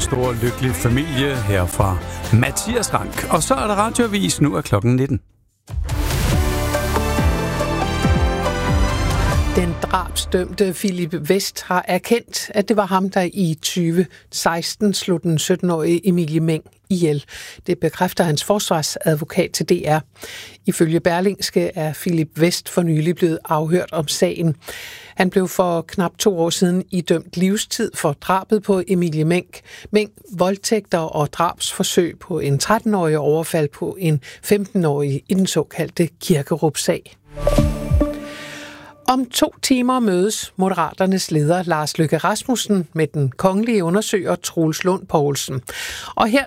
stor lykkelig familie her fra Mathias Rank. Og så er der radioavis, nu er klokken 19. Den drabsdømte Philip West har erkendt, at det var ham, der i 2016 slog den 17-årige Emilie Meng ihjel. Det bekræfter hans forsvarsadvokat til DR. Ifølge Berlingske er Philip West for nylig blevet afhørt om sagen. Han blev for knap 2 år siden idømt livstid for drabet på Emilie Meng, voldtægter og drabsforsøg på en 13-årig overfald på en 15-årig i den såkaldte Kirkerup-sag. Om 2 timer mødes Moderaternes leder Lars Løkke Rasmussen med den kongelige undersøger Troels Lund Poulsen. Og her